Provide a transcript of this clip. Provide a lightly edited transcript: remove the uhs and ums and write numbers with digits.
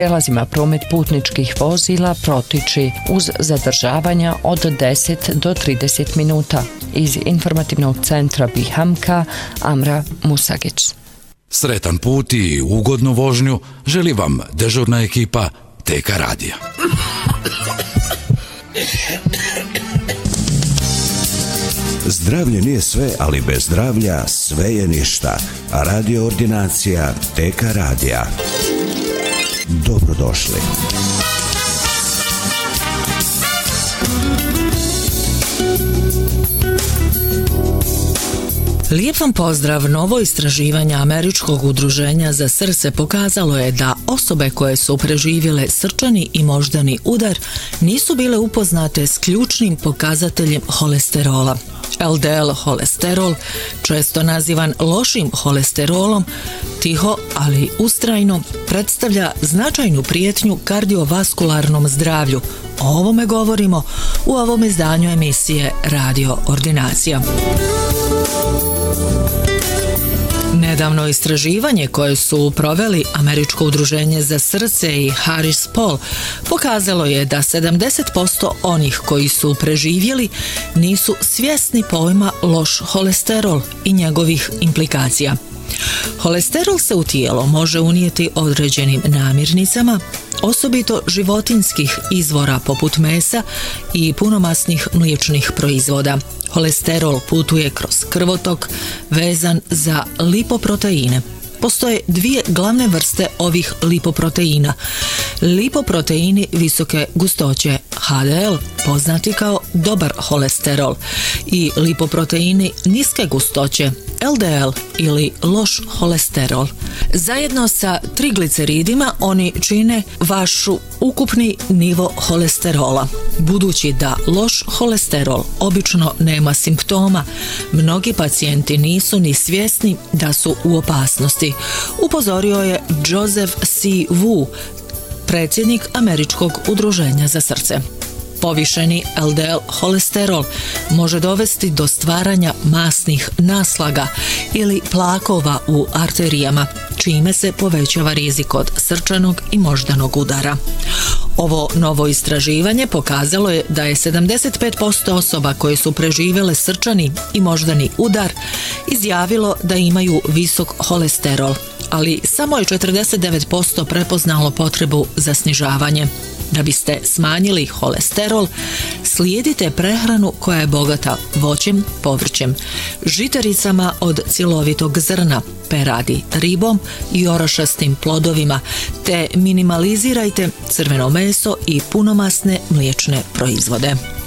prijelazima promet putničkih vozila protiče uz zadržavanja od 10 do 30 minuta. Iz informativnog centra Bihamka, Amra Musagić. Sretan put i ugodnu vožnju želi vam dežurna ekipa TK radija. Zdravlje nije sve, ali bez zdravlja sve je ništa. Radio ordinacija TK radija. Dobrodošli. Lijep vam pozdrav. Novo istraživanje Američkog udruženja za srce pokazalo je da osobe koje su preživjele srčani i moždani udar nisu bile upoznate s ključnim pokazateljem holesterola. LDL holesterol, često nazivan lošim holesterolom, tiho, ali ustrajno, predstavlja značajnu prijetnju kardiovaskularnom zdravlju. O ovome govorimo u ovom izdanju emisije Radio Ordinacija. Nedavno istraživanje koje su proveli Američko udruženje za srce i Harris Poll pokazalo je da 70% onih koji su preživjeli nisu svjesni pojma loš holesterol i njegovih implikacija. Holesterol se u tijelo može unijeti određenim namirnicama, osobito životinjskih izvora poput mesa i punomasnih mliječnih proizvoda. Holesterol putuje kroz krvotok vezan za lipoproteine. Postoje dvije glavne vrste ovih lipoproteina. Lipoproteini visoke gustoće, HDL, poznati kao dobar holesterol, i lipoproteini niske gustoće, LDL ili loš holesterol. Zajedno sa trigliceridima oni čine vašu ukupni nivo holesterola. Budući da loš holesterol obično nema simptoma, mnogi pacijenti nisu ni svjesni da su u opasnosti, upozorio je Joseph C. Wu, predsjednik Američkog udruženja za srce. Povišeni LDL holesterol može dovesti do stvaranja masnih naslaga ili plakova u arterijama, čime se povećava rizik od srčanog i moždanog udara. Ovo novo istraživanje pokazalo je da je 75% osoba koje su preživjele srčani i moždani udar izjavilo da imaju visok holesterol, ali samo je 49% prepoznalo potrebu za snižavanje. Da biste smanjili holesterol, slijedite prehranu koja je bogata voćem, povrćem, žitaricama od cjelovitog zrna, peradi, ribom i orašastim plodovima, te minimalizirajte crveno meso i punomasne mliječne proizvode.